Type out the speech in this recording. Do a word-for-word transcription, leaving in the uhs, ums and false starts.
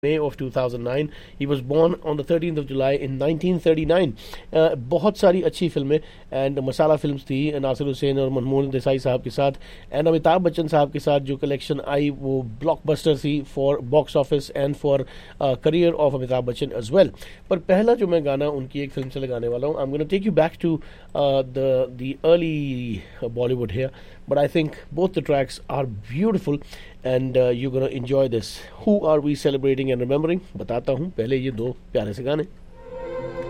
May of two thousand nine. He was born on the thirteenth of July in nineteen thirty-nine. uh, बहुत सारी अच्छी फिल्में and masala films थी नासिर हुसैन और मनमोहन देसाई साहब के साथ, एंड अमिताभ बच्चन साहब के साथ जो कलेक्शन आई वो ब्लॉकबस्टर थी for box office and for career of Amitabh Bachchan as well. पर पहला जो मैं गाना उनकी एक फिल्म से लगाने वाला हूँ, I am gonna take you back to the the early Bollywood here, but I think both the tracks are beautiful and uh, you're gonna enjoy this. Who are we celebrating and remembering? बताता हूँ, पहले ये दो प्यारे से गाने.